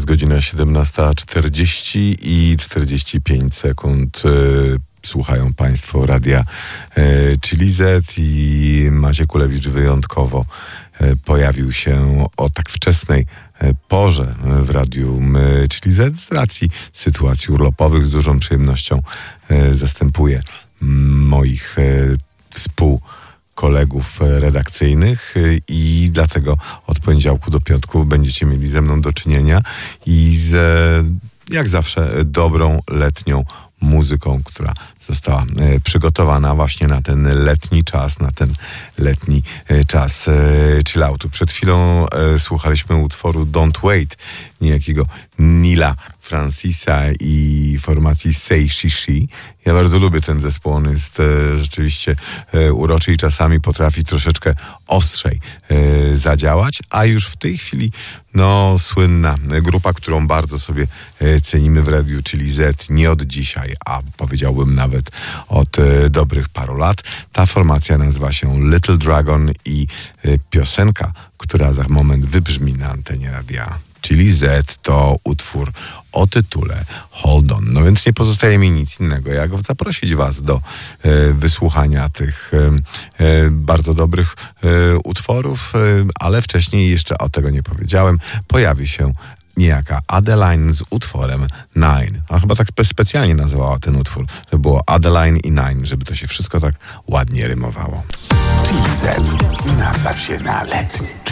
Jest godzina 17:40 i 45 sekund. Słuchają Państwo radia Chili Z i Maciej Kulewicz wyjątkowo pojawił się o tak wczesnej porze w radiu Chili Z z racji sytuacji urlopowych. Z dużą przyjemnością zastępuję moich współkolegów redakcyjnych i dlatego od poniedziałku do piątku będziecie mieli ze mną do czynienia i z, jak zawsze, dobrą letnią muzyką, która została przygotowana właśnie na ten letni czas chilloutu. Przed chwilą słuchaliśmy utworu Don't Wait niejakiego Nila Francisa i formacji Say She She. Ja bardzo lubię ten zespół, on jest rzeczywiście uroczy i czasami potrafi troszeczkę ostrzej zadziałać, a już w tej chwili słynna grupa, którą bardzo sobie cenimy w radiu Chili Z, nie od dzisiaj, a powiedziałbym nawet od dobrych paru lat. Ta formacja nazywa się Little Dragon i piosenka, która za moment wybrzmi na antenie radia Chili Z, to utwór o tytule Hold On. No więc nie pozostaje mi nic innego, jak zaprosić Was do wysłuchania tych bardzo dobrych utworów, ale wcześniej jeszcze o tego nie powiedziałem. Pojawi się niejaka Adeline z utworem Nine. A chyba tak specjalnie nazwała ten utwór, żeby było Adeline i Nine, żeby to się wszystko tak ładnie rymowało. Chili Z. Nastaw się na letni